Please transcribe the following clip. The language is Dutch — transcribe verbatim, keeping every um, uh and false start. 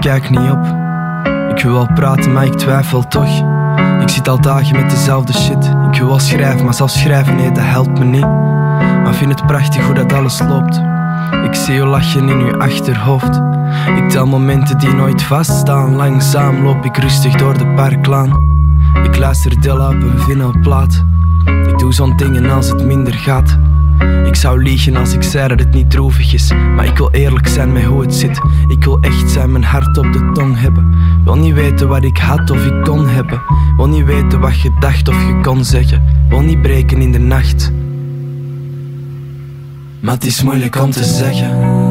kijk niet op. Ik wil wel praten, maar ik twijfel toch. Ik zit al dagen met dezelfde shit. Ik wil wel schrijven, maar zelfs schrijven, nee, dat helpt me niet. Maar vind het prachtig hoe dat alles loopt. Ik zie je lachen in je achterhoofd. Ik tel momenten die nooit vaststaan. Langzaam loop ik rustig door de parklaan. Ik luister Della op een vinylplaat. Ik doe zo'n dingen als het minder gaat. Ik zou liegen als ik zei dat het niet droevig is. Maar ik wil eerlijk zijn met hoe het zit. Ik wil echt zijn, mijn hart op de tong hebben. Wil niet weten wat ik had of ik kon hebben. Wil niet weten wat je dacht of je kon zeggen. Wil niet breken in de nacht. Maar het is moeilijk om te zeggen.